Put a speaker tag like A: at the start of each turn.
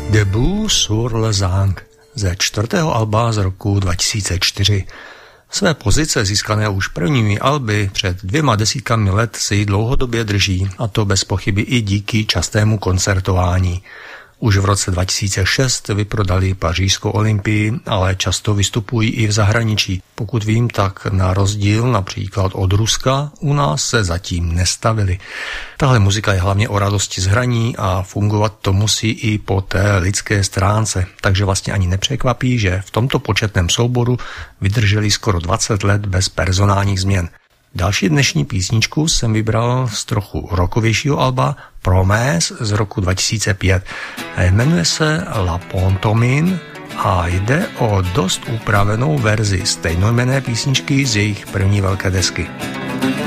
A: Debout sur le Zang ze 4. alba z roku 2004. Své pozice získané už prvními alby před 2 desítkami let si dlouhodobě drží, a to bez pochyby i díky častému koncertování. Už v roce 2006 vyprodali Pařížskou olympii, ale často vystupují i v zahraničí. Pokud vím, tak na rozdíl například od Ruska u nás se zatím nestavili. Tahle muzika je hlavně o radosti z hraní a fungovat to musí i po té lidské stránce. Takže vlastně ani nepřekvapí, že v tomto početném souboru vydrželi skoro 20 let bez personálních změn. Další dnešní písničku jsem vybral z trochu rockovějšího alba Promesse z roku 2005. Jmenuje se La Pantomime a jde o dost upravenou verzi stejnojmenné písničky z jejich první velké desky.